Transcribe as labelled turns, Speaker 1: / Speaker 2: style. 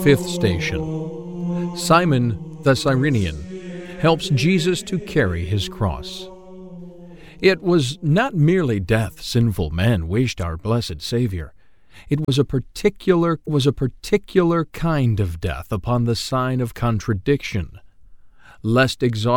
Speaker 1: Fifth station. Simon the Cyrenian helps Jesus to carry his cross. It was not merely death sinful men wished our blessed Savior. It was a particular kind of death upon the sign of contradiction, lest exhaustion